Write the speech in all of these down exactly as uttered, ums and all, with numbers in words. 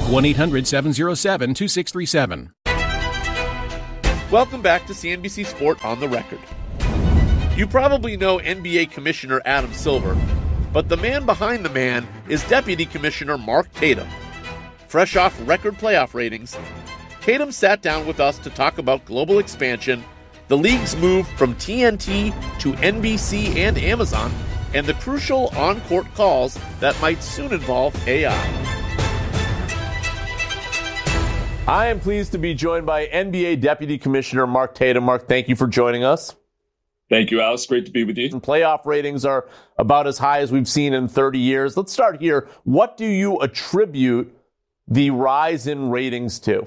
one eight hundred seven oh seven two six three seven. Welcome back to C N B C Sport on the Record. You probably know N B A Commissioner Adam Silver, but the man behind the man is Deputy Commissioner Mark Tatum. Fresh off record playoff ratings, Tatum sat down with us to talk about global expansion, the league's move from T N T to N B C and Amazon, and the crucial on-court calls that might soon involve A I. I am pleased to be joined by N B A Deputy Commissioner Mark Tatum. Mark, thank you for joining us. Thank you, Alex. Great to be with you. Playoff ratings are about as high as we've seen in thirty years. Let's start here. What do you attribute the rise in ratings to?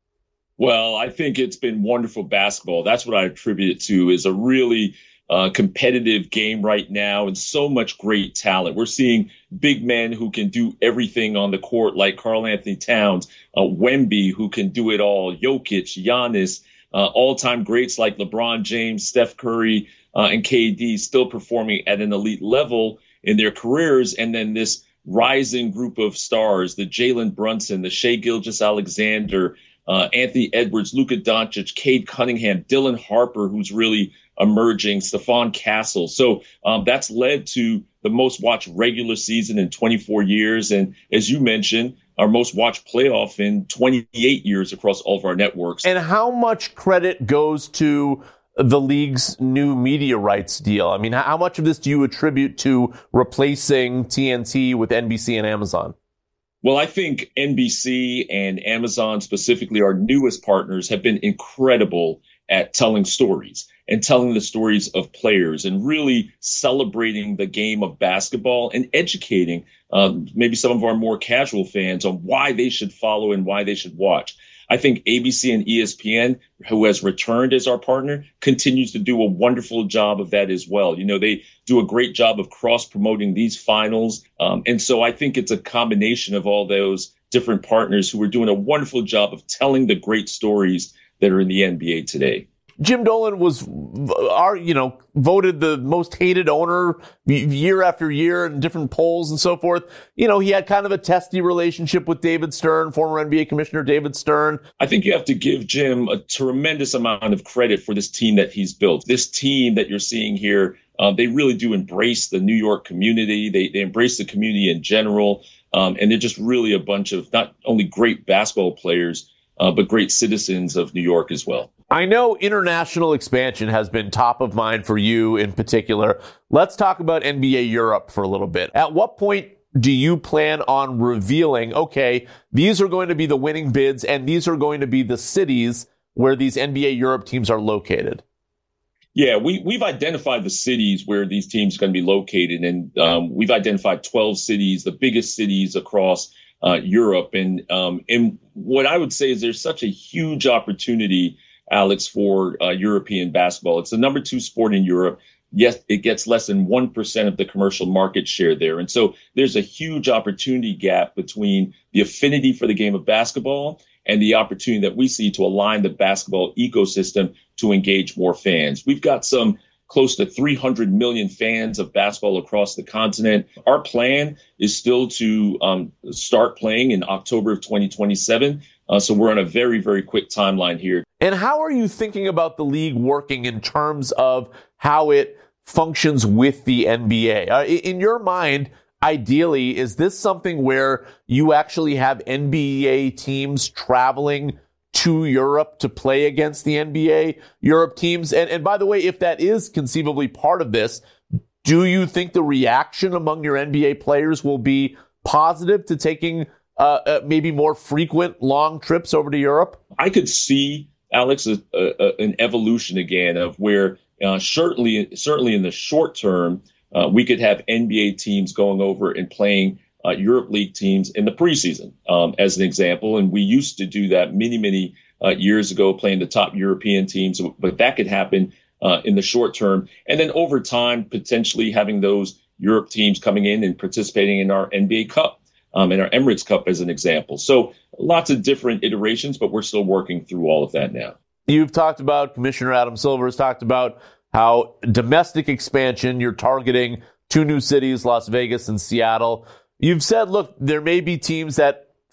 Well, I think it's been wonderful basketball. That's what I attribute it to, is a really uh, competitive game right now and so much great talent. We're seeing big men who can do everything on the court, like Karl-Anthony Towns, uh, Wemby, who can do it all, Jokic, Giannis, uh, all-time greats like LeBron James, Steph Curry, uh, and K D still performing at an elite level in their careers. And then this rising group of stars, the Jalen Brunson, the Shai Gilgeous-Alexander, uh, Anthony Edwards, Luka Doncic, Cade Cunningham, Dylan Harper, who's really emerging, Stephon Castle. So um, that's led to the most watched regular season in twenty-four years. And as you mentioned, our most watched playoff in twenty-eight years across all of our networks. And how much credit goes to the league's new media rights deal? I mean, how much of this do you attribute to replacing T N T with N B C and Amazon? Well, I think N B C and Amazon, specifically our newest partners, have been incredible at telling stories and telling the stories of players and really celebrating the game of basketball and educating um, maybe some of our more casual fans on why they should follow and why they should watch. I think A B C and E S P N, who has returned as our partner, continues to do a wonderful job of that as well. You know, they do a great job of cross-promoting these finals. Um, and so I think it's a combination of all those different partners who are doing a wonderful job of telling the great stories that are in the N B A today. Jim Dolan was, our, you know, voted the most hated owner year after year in different polls and so forth. You know, he had kind of a testy relationship with David Stern, former N B A Commissioner David Stern. I think you have to give Jim a tremendous amount of credit for this team that he's built. This team that you're seeing here, uh, they really do embrace the New York community. They, they embrace the community in general. Um, and they're just really a bunch of not only great basketball players, uh, but great citizens of New York as well. I know international expansion has been top of mind for you in particular. Let's talk about N B A Europe for a little bit. At what point do you plan on revealing, okay, these are going to be the winning bids and these are going to be the cities where these N B A Europe teams are located? Yeah, we, we've identified the cities where these teams are going to be located, and um, we've identified twelve cities, the biggest cities across uh, Europe. And, um, and what I would say is there's such a huge opportunity, Alex, for uh, European basketball. It's the number two sport in Europe. Yes, it gets less than one percent of the commercial market share there. And so there's a huge opportunity gap between the affinity for the game of basketball and the opportunity that we see to align the basketball ecosystem to engage more fans. We've got some close to three hundred million fans of basketball across the continent. Our plan is still to um, start playing in October of twenty twenty-seven. Uh, so we're on a very, very quick timeline here. And how are you thinking about the league working in terms of how it functions with the N B A? Uh, in your mind, ideally, is this something where you actually have N B A teams traveling to Europe to play against the N B A Europe teams? And, and by the way, if that is conceivably part of this, do you think the reaction among your N B A players will be positive to taking uh, uh, maybe more frequent long trips over to Europe? I could see, Alex, a, a, an evolution again of where uh, certainly, certainly in the short term, uh, we could have N B A teams going over and playing uh, Europe League teams in the preseason, um, as an example. And we used to do that many, many uh, years ago, playing the top European teams. But that could happen uh, in the short term. And then over time, potentially having those Europe teams coming in and participating in our N B A Cup. Um, and our Emirates Cup as an example. So lots of different iterations, but we're still working through all of that now. You've talked about, Commissioner Adam Silver has talked about how domestic expansion, you're targeting two new cities, Las Vegas and Seattle. You've said, look, there may be teams that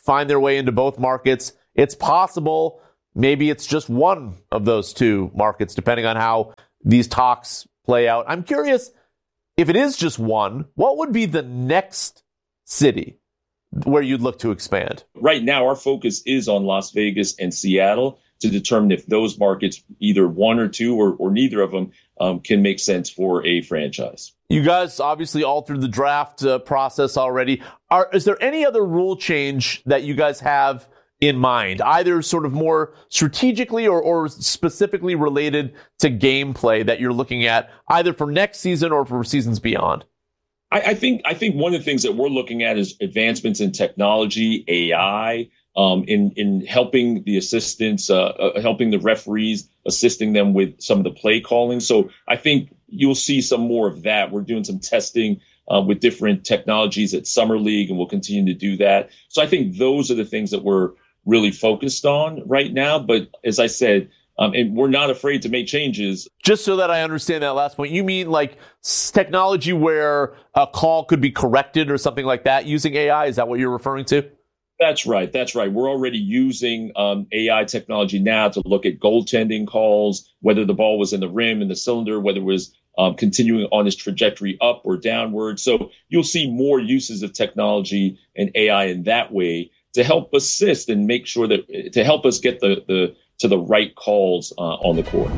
find their way into both markets. It's possible maybe it's just one of those two markets, depending on how these talks play out. I'm curious, if it is just one, what would be the next city where you'd look to expand? Right now, our focus is on Las Vegas and Seattle to determine if those markets, either one or two or, or neither of them, um, can make sense for a franchise. You guys obviously altered the draft uh, process already. Are, is there any other rule change that you guys have in mind, either sort of more strategically or, or specifically related to gameplay that you're looking at, either for next season or for seasons beyond? I, I think I think one of the things that we're looking at is advancements in technology, A I, um, in in helping the assistants, uh, uh, helping the referees, assisting them with some of the play calling. So I think you'll see some more of that. We're doing some testing uh, with different technologies at Summer League, and we'll continue to do that. So I think those are the things that we're really focused on right now. But as I said, um, and we're not afraid to make changes. Just so that I understand that last point, you mean like technology where a call could be corrected or something like that using A I? Is that what you're referring to? That's right. That's right. We're already using um, A I technology now to look at goaltending calls, whether the ball was in the rim, in the cylinder, whether it was um, continuing on its trajectory up or downward. So you'll see more uses of technology and A I in that way to help assist and make sure that to help us get the, the to the right calls uh, on the court.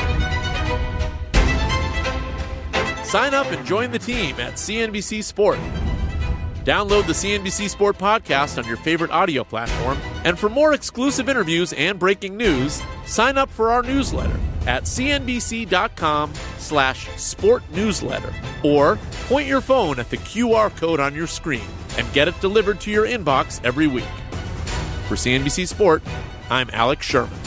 Sign up and join the team at C N B C Sport. Download the C N B C Sport podcast on your favorite audio platform. And for more exclusive interviews and breaking news, sign up for our newsletter at cnbc.com slash sport newsletter. Or point your phone at the Q R code on your screen and get it delivered to your inbox every week. For C N B C Sport, I'm Alex Sherman.